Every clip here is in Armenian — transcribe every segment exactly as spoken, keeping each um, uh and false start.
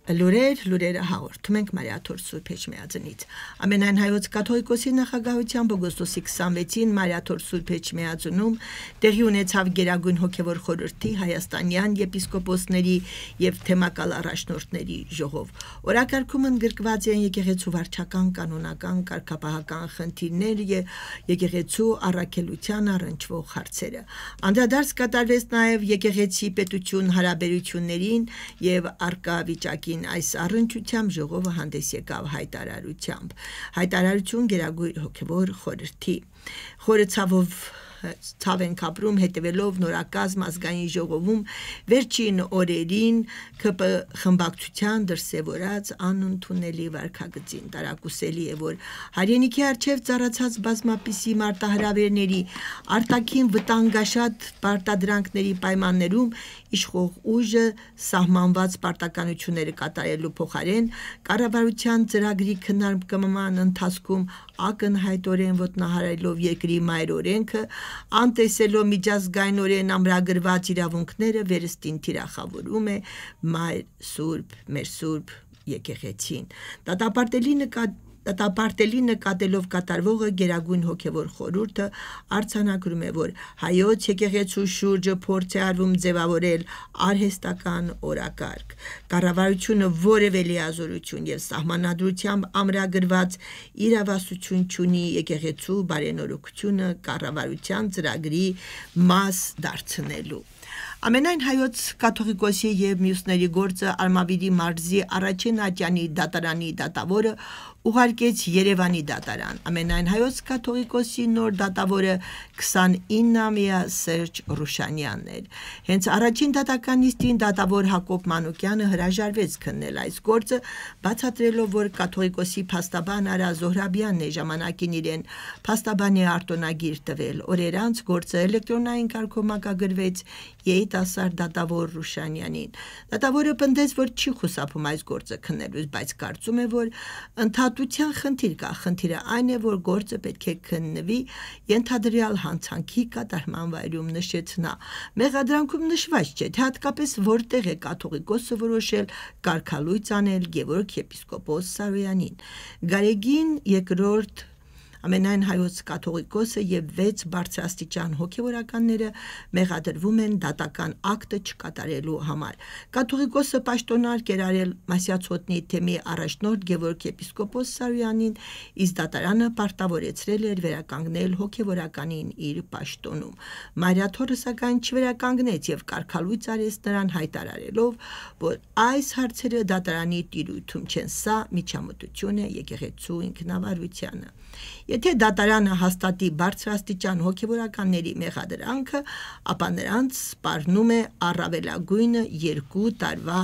Լուրեր, լուրերը հաղորդում ենք Մարիաթոր Սուրբ Էջմիածնից։ Ամենայն հայոց կաթողիկոսի նախագահությամբ օգոստոսի քսանվեցին Մարիաթոր Սուրբ Էջմիածնում տեղի ունեցավ Գերագույն հոգևոր խորհրդի հայաստանյան եպիսկոպոսների եւ թեմակալ առաջնորդների ժողով։ Օրակարգում ընդգրկված են եկեղեցու վարչական, կանոնական, կարգապահական խնդիրներ եւ եկեղեցու առաքելության առնչվող հարցերը։ Անդրադարձ կատարվեց նաեւ եկեղեցի պետություն հարաբերություններին եւ արկա վիճակի այս առընչությամբ ժողովը հանդես եկավ հայտարարությամբ հայտարարություն Գերագույն հոգևոր խորհրդի խորը ցավով ցավ ենք ապրում հետևելով նորակազմ ազգային ժողովում վերջին օրերին ԿՊ խմբակցության դրսևորած անընդունելի վարքագծին տարակուսելի է որ հայրենիքի արչև ծառացած բազմապիսի մարտահրավերների արտաքին վտանգաշատ պարտադրանքների պայմաններում իշխող ուժը սահմանված պարտականությունները կատարելու փոխարեն կառավարության ծրագրի քննարկման ընթացքում ակնհայտորեն ոտնահարելով երկրի մայր օրենքը անտեսելով միջազգայինորեն ամրագրված իրավունքները վերստին թիրախավորում է մայր սուրբ մեր սուրբ եկեղեցին դատապարտելի նկատ Դատապարտելի նկատելով կատարվողը Գերագույն հոգևոր խորհուրդը արձանագրում է, որ հայոց եկեղեցու շուրջը փորձ է արվում ձևավորել արհեստական օրակարգ։ Կառավարությունը որևէ լիազորություն եւ սահմանադրությամբ ամրագրված իրավասություն չունի եկեղեցու բարենորոգությունը կառավարության ծրագրի մաս դարձնելու։ Ամենայն հայոց կաթողիկոսի եւ մյուսների գործը Արմավիրի մարզի առաջին ատյանի դատարանի դատավորը ուղարկեց Երևանի դատարան։ Ամենայն հայոց կաթողիկոսի նոր դատավորը քսանինամյա Սերժ Ռուշանյանն էր։ Հենց առաջին դատական նիստին դատավոր Հակոբ Մանուկյանը հրաժարվեց քննել այս գործը, բացատրելով, որ կաթողիկոսի փաստաբան Արա Զոհրաբյանն է ժամանակին իրեն փաստաբանի արտոնագիր տվել։ Օրեր անց գործը էլեկտրոնային կարգով մակագրվեց երիտասարդ դատավոր Ռուշանյանին։ Դատավորը պնդեց, որ չի խուսափում այս գործը քննելուց, բայց կարծում է, որ ընդհատության խնդիր կա։ Խնդիրը այն է, որ գործը պետք է քննվի ենթադրյալ հանցանքի կատարման վայրում, նշեց նա։ Մեղադրանքում նշված չէ, թե հատկապես որտեղ է կաթողիկոսը որոշել կարգալույծ անել Գևորգ եպիսկոպոս Սարոյանին։ Գարեգին երկրորդ Ամենայն հայոց կաթողիկոսը եւ վեց բարձրաստիճան հոգեվորականները մեղադրվում են դատական ակտը չկատարելու համար։ Կաթողիկոսը պաշտոնար կերարել Մասյացոտնի թեմի առաջնորդ Գևորգ եպիսկոպոս Սարոյանին, իսկ դատարանը պարտավորեցրել էր վերականգնել հոգեվորականին իր պաշտոնում։ Մարիաթորը սակայն չվերականգնեց եւ կարգալույծ արեց նրան հայտարարելով, որ այս հարցերը դատարանի տիրույթում չեն, սա միջամտություն է եկեղեցու ինքնավարությանը։ Եթե դատարանը հաստատի բարձրաստիճան հոգևորականների մեղադրանքը, ապա նրանց սպառնում է առավելագույնը երկու տարվա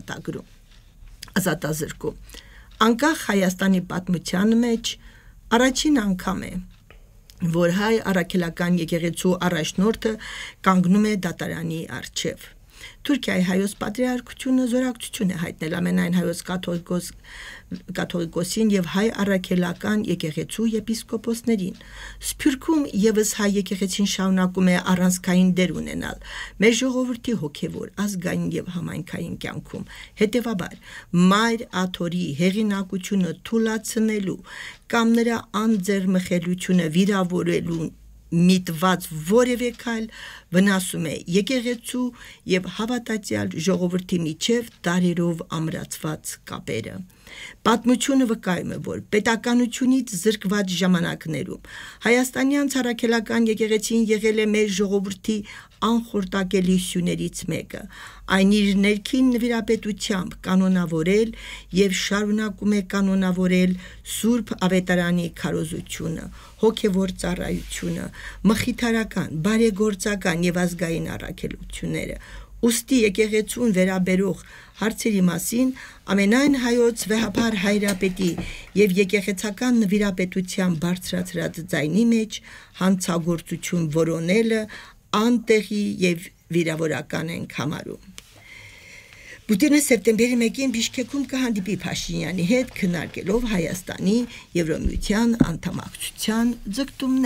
ազատազրկում։ Անկախ Հայաստանի պատմության մեջ առաջին անգամ է, որ հայ առաքելական եկեղեցու առաջնորդը կանգնում է դատարանի առջև։ Թուրքիայի հայոց պատրիարքությունը զորակցություն է հայտնել ամենայն հայոց կաթողիկոս կաթողիկոսին եւ հայ առաքելական եկեղեցու եպիսկոպոսներին։ Սփյուռքում եւս հայ եկեղեցին շարունակում է առանցքային դեր ունենալ մեր ժողովրդի հոգեվոր, ազգային եւ համայնքային կյանքում։ Հետևաբար, մայր Աթորի հեղինակությունը թուլացնելու կամ նրա անձեռմխելիությունը վիրավորելու միտված որևէ քայլ վնասում է եկեղեցու եւ հավատացյալ ժողովրդի միջև տարերով ամրացված կապերը։ Պատմությունը վկայում է, որ պետականությունից զրկված ժամանակներում հայաստանյան ցարաքելական եկեղեցին եղել է մեր ժողովրդի անխորտակելի սյուներից մեկը։ Այն իր ներքին նվիրապետությամբ կանոնավորել եւ շարունակում է կանոնավորել Սուրբ Ավետարանի քարոզությունը, հոգևոր ծառայությունը, մխիթարական, բարեգործական եւ ազգային առաքելությունները։ Ուստի եկեղեցուն վերաբերող հարցերի մասին ամենայն հայոց վեհապար հայրապետի եւ եկեղեցական նվիրապետության բարձրացրած ձայնի մեջ հանցագործություն որոնելը անտեղի եւ վիրավորական ենք համարում։ Պուտինը սեպտեմբերի մեկին Բիշկեքում կհանդիպի Փաշինյանի հետ քննարկելով Հայաստանի Եվրոմիության անդամակցության ձգտումները։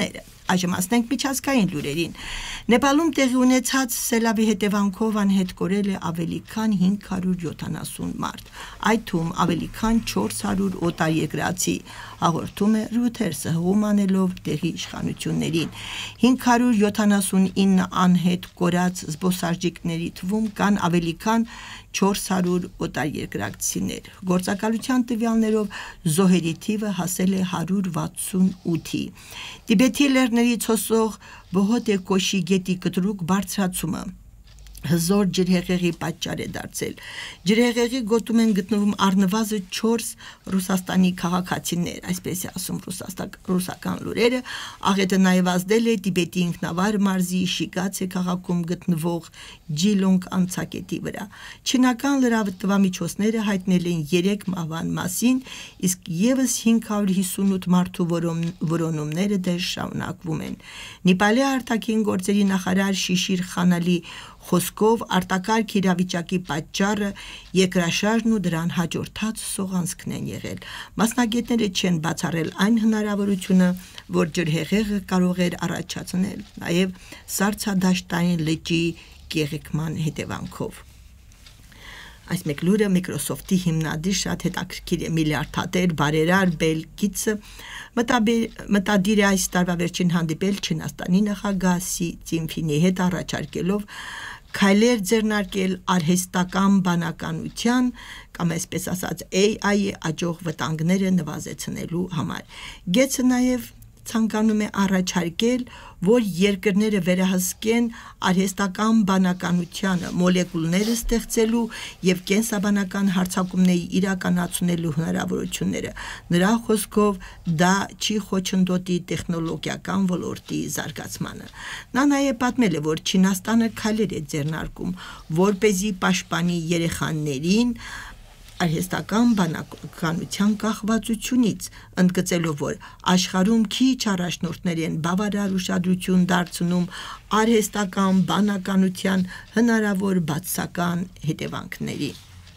Այժմ ասենք միջազգային լուրերին։ Նեպալում տեղի ունեցած սելավի հետևանքով անհետ կորել է ավելի քան հինգ հարյուր յոթանասուն մարդ, այդ թվում ավելի քան չորս հարյուր օտարերկրացի, հաղորդում է Reuters-ը հղում անելով տեղի իշխանություններին։ հինգ հարյուր յոթանասունինը անհետ կորած զբոսաշրջիկների թվում կան ավելի քան չորս հարյուր օտարերկրացիներ։ Գործակալության տվյալներով զոհերի թիվը հասել է հարյուր վաթսունութի։ Տիբեթի լեռներից հոսող Բոհոտե Կոշի գետի կտրուկ բարձրացումը հզոր ջրհեղեղի պատճառ է դարձել։ Ջրհեղեղի գոտում են գտնվում առնվազն չորս Ռուսաստանի քաղաքացիներ, այսպես է ասում ռուսական լուրերը, աղետը նաև ազդել է Տիբեթի ինքնավար մարզի Շիգացե քաղաքում գտնվող Ջիլոնգ անցակետի վրա։ Չինական լրատվամիջոցները հայտնել են երեք մահվան մասին, իսկ ևս հինգ հարյուր հիսունութ մարդու որոնումները դեռ շարունակվում են։ Նեպալի արտաքին գործերի նախարար Շիշիր Խանալի խոսքով արտակարգ իրավիճակի պատճառը երկրաշարժն ու դրան հաջորդած սողանցքն են եղել։ Մասնագետները չեն բացառել այն հնարավորությունը, որ ջրհեղեղը կարող էր առաջացնել նաև սառցադաշտային լճի կեղեքման հետևանքով։ Այս մեկ լուրը Microsoft-ի հիմնադիր շատ հետաքրքիր է միլիարդատեր բարերար Բել Գիթսը մտադիր է այս տարվա վերջին հանդիպել Չինաստանի նախագահ Սի Ցինփինի հետ առաջարկելով քայլեր ձեռնարկել արհեստական բանականության կամ այսպես ասած A I-ի աճող վտանգները նվազեցնելու համար։ Գեթսը նաև ցանկանում է առաջարկել, որ երկրները վերահսկեն արհեստական բանականությանը, մոլեկուլները ստեղծելու և կենսաբանական հարձակումների իրականացնելու հնարավորությունները։ Նրա խոսքով դա չի խոչընդոտի տեխնոլոգիական ոլորտի զարգացմանը։ Նա նաև պատմել է, որ Չինաստանը քայլեր է ձեռնարկում, որպեսզի պաշտպանի երեխաներին արհեստական բանականության կախվածությունից, ընդգծելով, որ աշխարհում քիչ առաջնորդներ են բավարար ուշադրություն դարձնում արհեստական բանականության հնարավոր բացասական հետևանքների։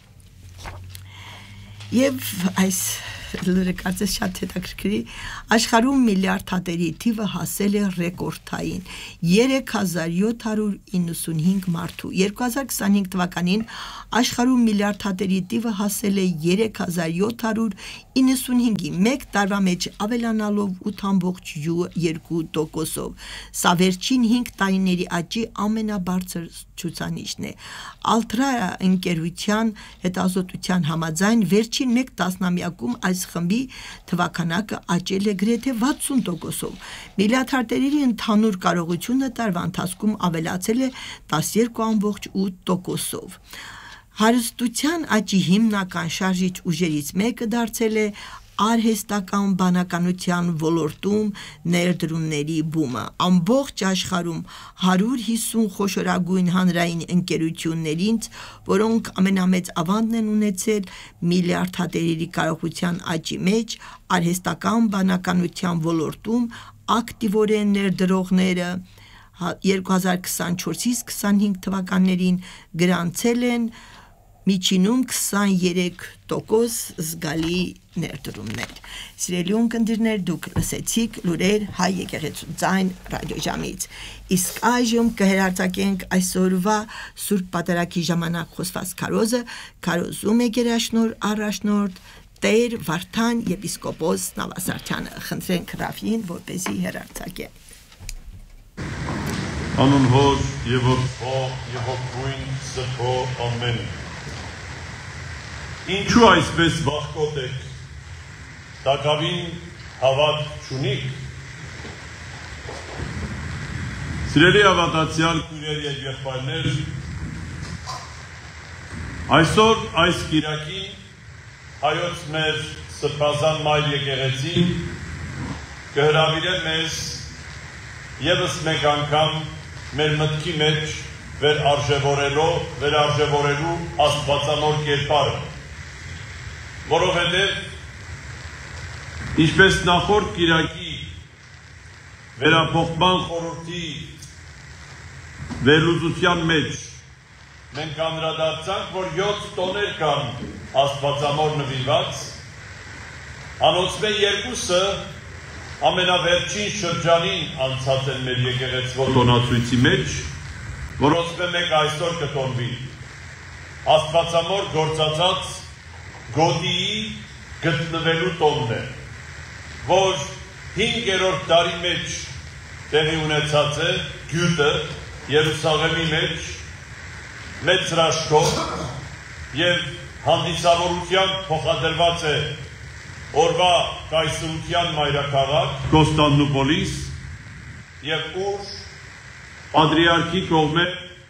Եվ այս լուրը կարծես շատ հետաքրքիր է, աշխարհում միլիարդատերի թիվը հասել է ռեկորդային երեք հազար յոթ հարյուր իննսունհինգ մարդու։ երկու հազար քսանհինգ թվականին աշխարհում միլիարդատերի թիվը հասել է երեք հազար յոթ հարյուր իննսունհինգի, մեկ տարվա մեջ ավելանալով ութ ամբողջ երկու տոկոսով։ Սա վերջին հինգ տարիների աճի ամենաբարձր ցուցանիշն է։ Altra ընկերության հետազոտության համաձայն վերջին մեկ տասնամյակում այս խմբի թվականակը աճել է գրեթե վաթսուն տոկոսով։ Միլիարդատերերի ընդհանուր կարողությունը տարվա ընթացքում ավելացել է տասներկու ամբողջ ութ տոկոսով։ Հարստության աճի հիմնական շարժիչ ուժերից մեկը դարձել է արհեստական բանականության ոլորտում ներդրումների բումը։ Ամբողջ աշխարհում հարյուր հիսուն խոշորագույն հանրային ընկերություններից, որոնք ամենամեծ ավանդն են ունեցել միլիարդատերերի կարողության աճի մեջ, արհեստական բանականության ոլորտում ակտիվորեն ներդրողները երկու հազար քսանչորսից քսանհինգ թվականներին գրանցել են միջինում քսաներեք տոկոս զգալի ներդրումներ։ Սիրելի ունկնդիրներ, դուք լսեցիք լուրեր հայ եկեղեցու ձայն ռադիոժամից։ Իսկ այժմ կհեռարձակենք այսօրվա Սուրբ Պատարագի ժամանակ խոսված քարոզը, քարոզում է գերաշնորհ առաջնորդ Տեր Վարդան եպիսկոպոս Նավասարդյանը։ Խնդրենք Ռաֆին, որպեսզի հեռարձակե։ Անուն Հոր և Որդու և Հոգևոր Սրբո ամեն։ Ինչու այսպես վախկոտ եք, տակավին հավատ չունիք։ Սիրելի հավատացյալ քույրեր և եղբայրներ, այսօր այս կիրակին հայոց մեր սրբազան մայր եկեղեցին կհրավիրե մեզ ևս մեկ անգամ մեր մտքի մեջ վերարժևորելու, վերարժևորելու աստվածանոր կերպարը, որովհետև ինչպես նախորդ կիրակի վերափոխման խորհրդի վերլուծության մեջ մենք անդրադարձանք, որ յոթ տոներ կան աստվածամոր նվիրված, անոնցմէ երկուսը ամենավերջին շրջանին անցած են մեր եկեղեցվո տոնացույցի մեջ, որոնց մեկ այսօր կտոնվի Աստվածամոր գործածած գոտիի գտնվելու տոնն է, որ հինգերորդ դարի մեջ տեղի ունեցած է գյուտը Երուսաղեմի մեջ մեծ հրաշքով և հանդիսավորությամբ փոխադրված է օրվա կայսրության մայրաքաղաք Կոստանդնուպոլիս և ուր պատրիարքի կողմէ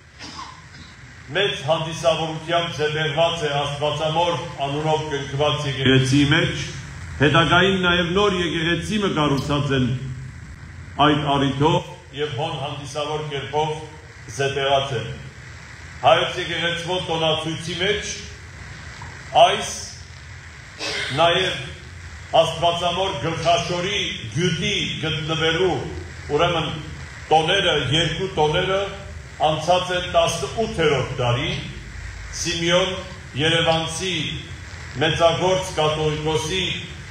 մեծ հանդիսավորությամբ ձևեղված է Աստվածամոր անունով կնքված եկեղեցի մեջ, հետագային նաև նոր եկեղեցի կառուցած են այդ առիթով և հոն հանդիսավոր կերպով զետեղած են։ Հայոց եկեղեցվո տոնացույցի մեջ այս նաև Աստվածամոր գլխաշորի գյուտի գտնվելու ուրեմն տոները, երկու տոները անցած են տասնութերորդ դարի Սիմեոն Երևանցի մեծագործ կաթողիկոսի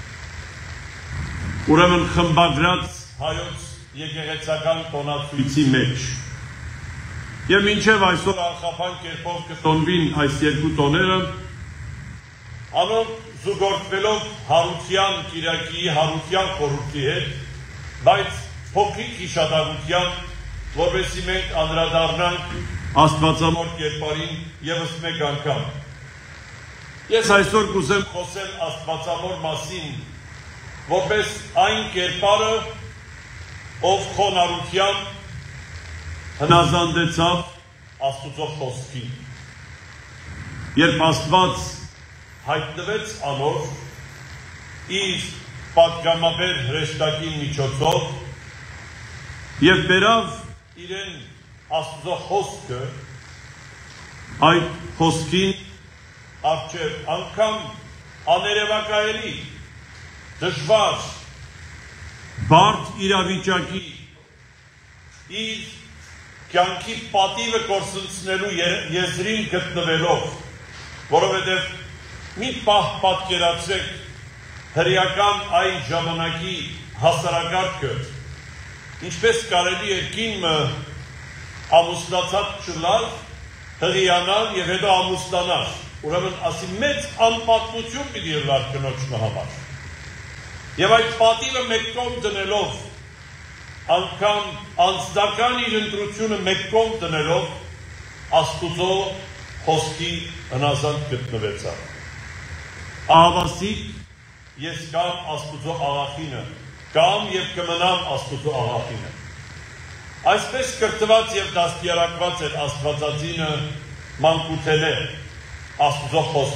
ուրեմն խմբագրած հայոց եկեղեցական տոնացույցի մեջ։ Եվ մինչև այսօր անխափան կերպով կտոնվին այս երկու տոները, անոնք զուգորդվելով Հարության Կիրակիի Հարության խորհրդի հետ, բայց փոքրիկ հիշատակության, որպեսզի մենք անդրադառնանք Աստվածամոր կերպարին ևս մեկ անգամ։ Ես այսօր կուզեմ խոսել Աստվածամոր մասին, որպես այն կերպարը, ով խոնարհությամբ հնազանդեցավ Աստուծո խոսքին։ Երբ Աստված հայտնվեց անոր իր պատգամաբեր հրեշտակի միջոցով և բերավ իրեն Աստուծո խոսքը, այդ խոսքին առջև անգամ աներևակայելի, դժվար, բարդ իրավիճակի իր կյանքի պատիվը կորսնցնելու եզրին գտնվելով, որովհետև մի պահ պատկերացրեք հրեական այն ժամանակի հասարակարգը, ինչպես կարելի էր կինը ամուսնացած չլար, հղիանալ և հետո ամուսնանալ, ուրեմն ասի մեծ անպատմություն պիտի լար կնոջնը համար։ Եվ այդ պատիվը մեկ կողմ դնելով, անգամ անձնական իր ընտրությունը մեկ կողմ դնելով, Աստուծո խոսքի հնազանդ գտնվեցա։ Ահավասիկ, ես կամ Աստուծո աղախինը, կամ և կմնամ Աստուծո աղախինը։ Այսպես կրթված և դաստիարակված էր Աստվածածինը մանկութենե Աստուծո խոսքը